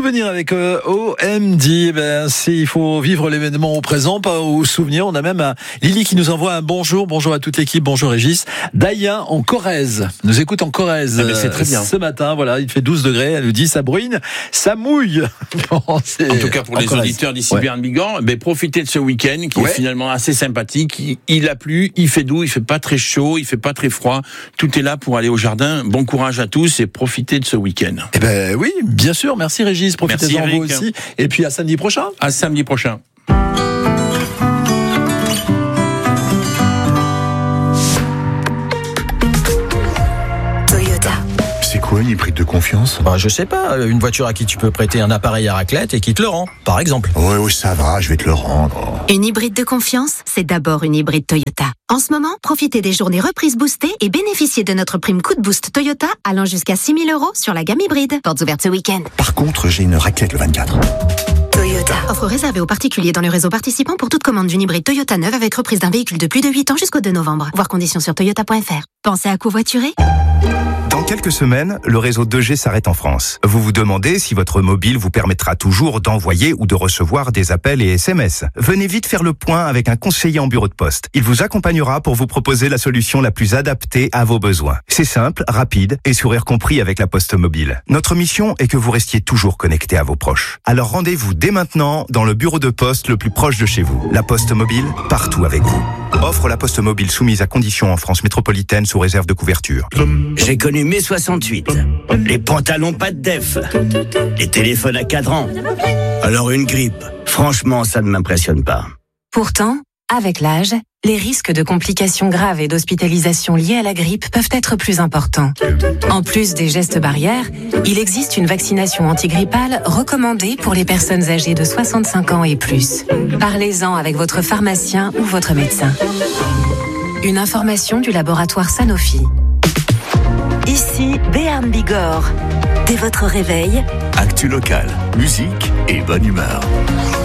Souvenirs avec OMD. Il faut vivre l'événement au présent, pas au souvenir. On a même Lily qui nous envoie un bonjour. Bonjour à toute l'équipe. Bonjour Régis. Daïen en Corrèze nous écoute en Corrèze. C'est très bien. Ce matin, voilà, il fait 12 degrés. Elle nous dit ça bruine, ça mouille. En tout cas pour les Corrèze. auditeurs d'ici Berne Bigorre, profitez de ce week-end qui est finalement assez sympathique. Il a plu, il fait doux, il fait pas très chaud, il fait pas très froid. Tout est là pour aller au jardin. Bon courage à tous et profitez de ce week-end. Oui, bien sûr. Merci Régis. Profitez-en vous aussi. Et puis à samedi prochain. À samedi prochain. C'est quoi une hybride de confiance ? Je sais pas, une voiture à qui tu peux prêter un appareil à raclette et qui te le rend, par exemple. Oui, ça va, je vais te le rendre. Une hybride de confiance, c'est d'abord une hybride Toyota. En ce moment, profitez des journées reprises boostées et bénéficiez de notre prime coup de boost Toyota allant jusqu'à 6 000 € sur la gamme hybride. Portes ouvertes ce week-end. Par contre, j'ai une raclette le 24. Toyota. Offre réservée aux particuliers dans le réseau participant pour toute commande d'une hybride Toyota neuve avec reprise d'un véhicule de plus de 8 ans jusqu'au 2 novembre. Voir conditions sur toyota.fr. Pensez à covoiturer ? Dans quelques semaines, le réseau 2G s'arrête en France. Vous vous demandez si votre mobile vous permettra toujours d'envoyer ou de recevoir des appels et SMS. Venez vite faire le point avec un conseiller en bureau de poste. Il vous accompagnera pour vous proposer la solution la plus adaptée à vos besoins. C'est simple, rapide et sourire compris avec la Poste Mobile. Notre mission est que vous restiez toujours connecté à vos proches. Alors rendez-vous dès maintenant dans le bureau de poste le plus proche de chez vous. La Poste Mobile, partout avec vous. Offre la Poste Mobile soumise à conditions en France métropolitaine sous réserve de couverture. J'ai connu mai 68, les pantalons pas de def, les téléphones à cadran. Alors une grippe, franchement ça ne m'impressionne pas. Pourtant, avec l'âge, les risques de complications graves et d'hospitalisation liées à la grippe peuvent être plus importants. En plus des gestes barrières, il existe une vaccination antigrippale recommandée pour les personnes âgées de 65 ans et plus. Parlez-en avec votre pharmacien ou votre médecin. Une information du laboratoire Sanofi. Ici, Berne Bigorre. Dès votre réveil, Actu local, musique et bonne humeur.